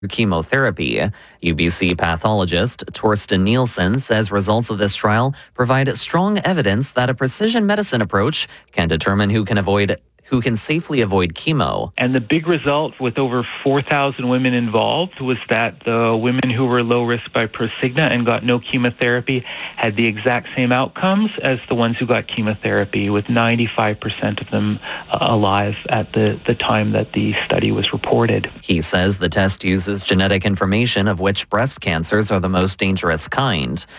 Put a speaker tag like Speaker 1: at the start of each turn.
Speaker 1: chemotherapy. UBC pathologist Torsten Nielsen says results of this trial provide strong evidence that a precision medicine approach can determine who can safely avoid chemo.
Speaker 2: And the big result with over 4,000 women involved was that the women who were low risk by Prosigna and got no chemotherapy had the exact same outcomes as the ones who got chemotherapy, with 95% of them alive at the time that the study was reported.
Speaker 1: He says the test uses genetic information of which breast cancers are the most dangerous kind.